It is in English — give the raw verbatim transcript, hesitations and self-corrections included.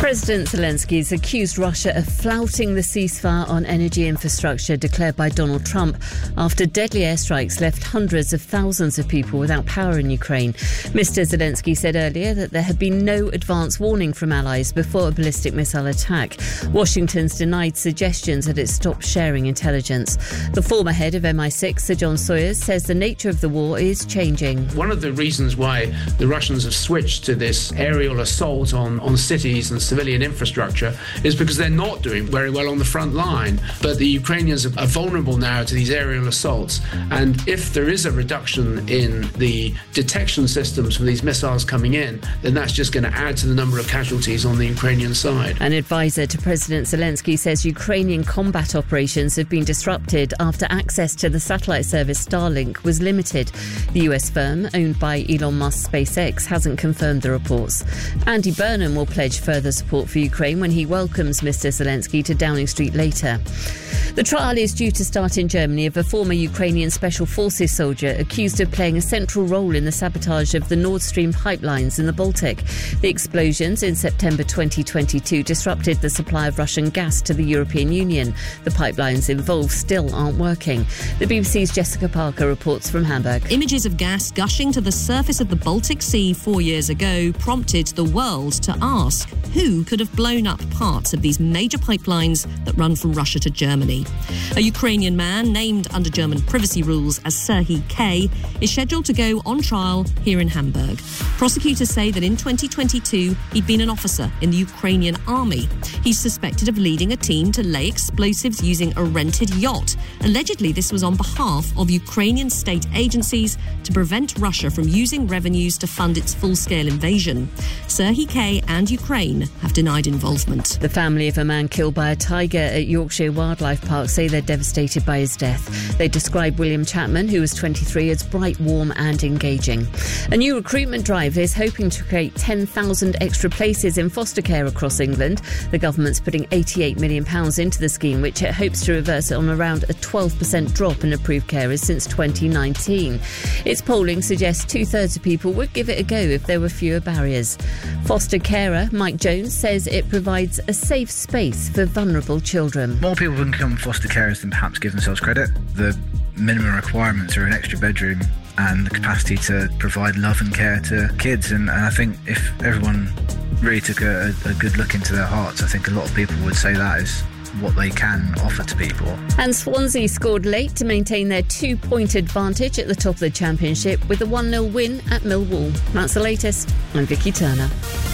President Zelensky has accused Russia of flouting the ceasefire on energy infrastructure declared by Donald Trump after deadly airstrikes left hundreds of thousands of people without power in Ukraine. Mister Zelensky said earlier that there had been no advance warning from allies before a ballistic missile attack. Washington's denied suggestions that it stopped sharing intelligence. The former head of M I six, Sir John Sawyers, says the nature of the war is changing. One of the reasons why the Russians have switched to this aerial assault on, on cities and civilian infrastructure is because they're not doing very well on the front line. But the Ukrainians are vulnerable now to these aerial assaults. And if there is a reduction in the detection systems for these missiles coming in, then that's just going to add to the number of casualties on the Ukrainian side. An advisor to President Zelensky says Ukrainian combat operations have been disrupted after access to the satellite service Starlink was limited. The U S firm, owned by Elon Musk's SpaceX, hasn't confirmed the reports. Andy Burnham will pledge further support for Ukraine when he welcomes Mister Zelensky to Downing Street later. The trial is due to start in Germany of a former Ukrainian Special Forces soldier accused of playing a central role in the sabotage of the Nord Stream pipelines in the Baltic. The explosions in September twenty twenty-two disrupted the supply of Russian gas to the European Union. The pipelines involved still aren't working. The B B C's Jessica Parker reports from Hamburg. Images of gas gushing to the surface of the Baltic Sea four years ago prompted the world to ask who could have blown up parts of these major pipelines that run from Russia to Germany. A Ukrainian man named under German privacy rules as Serhiy K is scheduled to go on trial here in Hamburg. Prosecutors say that in twenty twenty-two he'd been an officer in the Ukrainian army. He's suspected of leading a team to lay explosives using a rented yacht. Allegedly, this was on behalf of Ukrainian state agencies to prevent Russia from using revenues to fund its full-scale invasion. Serhiy K and Ukraine have denied involvement. The family of a man killed by a tiger at Yorkshire Wildlife Park say they're devastated by his death. They describe William Chapman, who was twenty-three, as bright, warm and engaging. A new recruitment drive is hoping to create ten thousand extra places in foster care across England. The government's putting eighty-eight million pounds into the scheme, which it hopes to reverse on around a twelve percent drop in approved carers since twenty nineteen. Its polling suggests two-thirds of people would give it a go if there were fewer barriers. Foster carer Mike Jones says it provides a safe space for vulnerable children. More people can become foster carers than perhaps give themselves credit. The minimum requirements are an extra bedroom and the capacity to provide love and care to kids. And, and I think if everyone really took a, a good look into their hearts, I think a lot of people would say that is what they can offer to people. And Swansea scored late to maintain their two-point advantage at the top of the Championship with a one nil win at Millwall. That's the latest. I'm Vicky Turner.